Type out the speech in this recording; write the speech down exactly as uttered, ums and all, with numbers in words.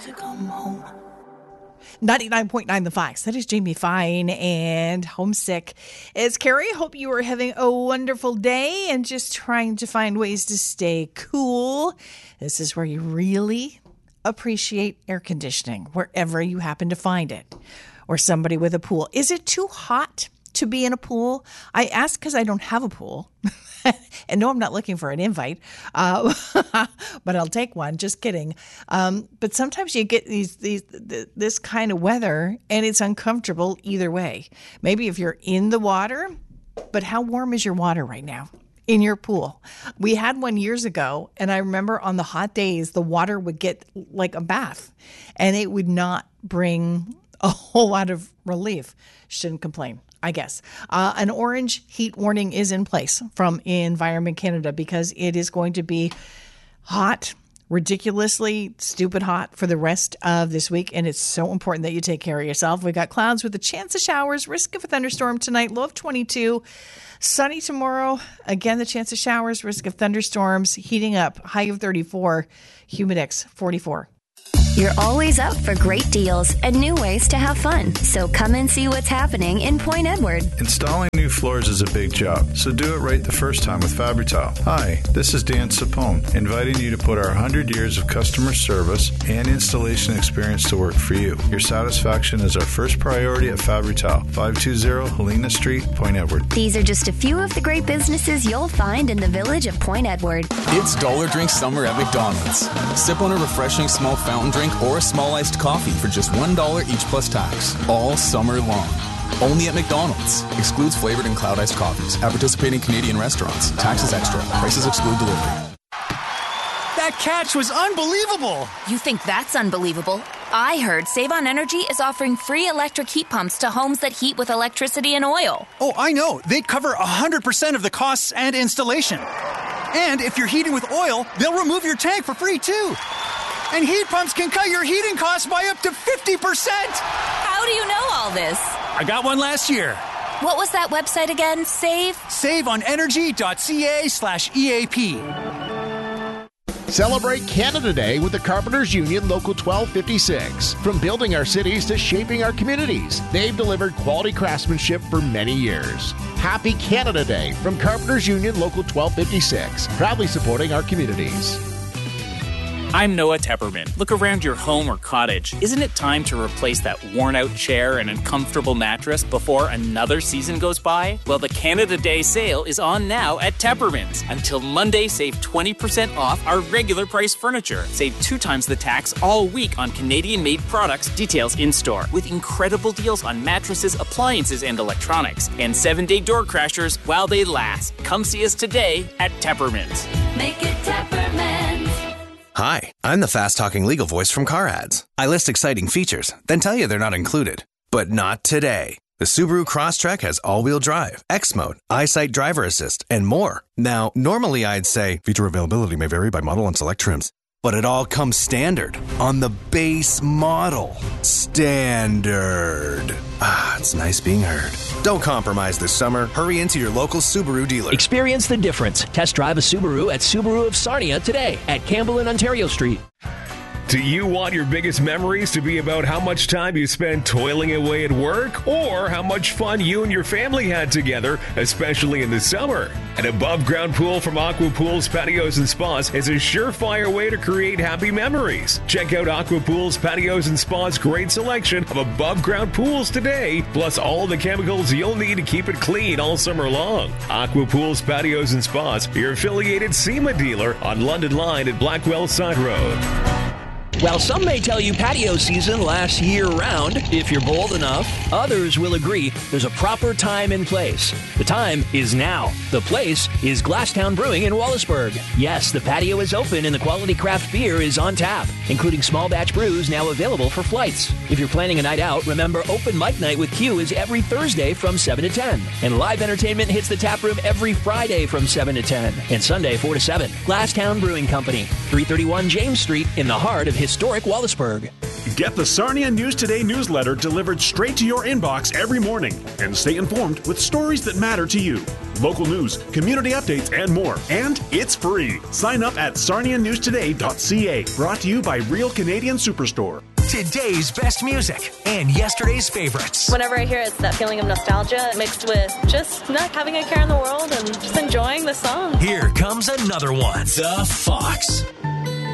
to come home. ninety-nine point nine The Fox. That is Jamie Fine and Homesick. It's Carrie. Hope you are having a wonderful day and just trying to find ways to stay cool. This is where you really appreciate air conditioning, wherever you happen to find it, or somebody with a pool. Is it too hot to be in a pool? I ask because I don't have a pool. And no, I'm not looking for an invite, uh, but I'll take one. Just kidding. Um, but sometimes you get these, these this kind of weather, and it's uncomfortable either way. Maybe if you're in the water, but how warm is your water right now in your pool? We had one years ago, and I remember on the hot days, the water would get like a bath, and it would not bring a whole lot of relief. Shouldn't complain, I guess. Uh, an orange heat warning is in place from Environment Canada because it is going to be hot, ridiculously stupid hot for the rest of this week. And it's so important that you take care of yourself. We got clouds with a chance of showers, risk of a thunderstorm tonight, low of twenty-two. Sunny tomorrow. Again, the chance of showers, risk of thunderstorms, heating up, high of thirty-four, humidex forty-four. You're always up for great deals and new ways to have fun. So come and see what's happening in Point Edward. Installing new floors is a big job, so do it right the first time with Fabri-Tile. Hi, this is Dan Sapone, inviting you to put our one hundred years of customer service and installation experience to work for you. Your satisfaction is our first priority at Fabri-Tile, five two zero Helena Street, Point Edward. These are just a few of the great businesses you'll find in the village of Point Edward. It's Dollar Drink Summer at McDonald's. Sip on a refreshing small fountain drink or a small iced coffee for just one dollar each plus tax, all summer long. Only at McDonald's. Excludes flavored and cloud iced coffees at participating Canadian restaurants. Taxes extra. Prices exclude delivery. That catch was unbelievable! You think that's unbelievable? I heard Save On Energy is offering free electric heat pumps to homes that heat with electricity and oil. Oh, I know. They cover one hundred percent of the costs and installation. And if you're heating with oil, they'll remove your tank for free, too. And heat pumps can cut your heating costs by up to fifty percent! How do you know all this? I got one last year. What was that website again? Save? saveonenergy.ca slash EAP. Celebrate Canada Day with the Carpenters Union Local twelve fifty-six. From building our cities to shaping our communities, they've delivered quality craftsmanship for many years. Happy Canada Day from Carpenters Union Local twelve fifty-six, proudly supporting our communities. I'm Noah Tepperman. Look around your home or cottage. Isn't it time to replace that worn-out chair and uncomfortable mattress before another season goes by? Well, the Canada Day sale is on now at Tepperman's. Until Monday, save twenty percent off our regular price furniture. Save two times the tax all week on Canadian-made products. Details in-store. With incredible deals on mattresses, appliances, and electronics. And seven-day door crashers while they last. Come see us today at Tepperman's. Make it Tepperman's. Hi, I'm the fast-talking legal voice from Car Ads. I list exciting features, then tell you they're not included. But not today. The Subaru Crosstrek has all-wheel drive, X-Mode, EyeSight Driver Assist, and more. Now, normally I'd say feature availability may vary by model and select trims. But it all comes standard on the base model. Standard. Ah, it's nice being heard. Don't compromise this summer. Hurry into your local Subaru dealer. Experience the difference. Test drive a Subaru at Subaru of Sarnia today at Campbell and Ontario Street. Do you want your biggest memories to be about how much time you spend toiling away at work or how much fun you and your family had together, especially in the summer? An above-ground pool from Aqua Pools, Patios and Spas is a surefire way to create happy memories. Check out Aqua Pools, Patios and Spas' great selection of above-ground pools today, plus all the chemicals you'll need to keep it clean all summer long. Aqua Pools, Patios and Spas, your affiliated SEMA dealer on London Line at Blackwell Side Road. While some may tell you patio season lasts year-round, if you're bold enough, others will agree there's a proper time and place. The time is now. The place is Glasstown Brewing in Wallaceburg. Yes, the patio is open and the quality craft beer is on tap, including small batch brews now available for flights. If you're planning a night out, remember Open Mic Night with Q is every Thursday from seven to ten. And live entertainment hits the tap room every Friday from seven to ten. And Sunday four to seven. Glasstown Brewing Company, three thirty-one James Street in the heart of historic Wallaceburg. Get the Sarnia News Today newsletter delivered straight to your inbox every morning and stay informed with stories that matter to you. Local news, community updates, and more. And it's free. Sign up at sarnia news today dot c a. Brought to you by Real Canadian Superstore. Today's best music and yesterday's favorites. Whenever I hear it, it's that feeling of nostalgia mixed with just not having a care in the world and just enjoying the song. Here comes another one. The Fox.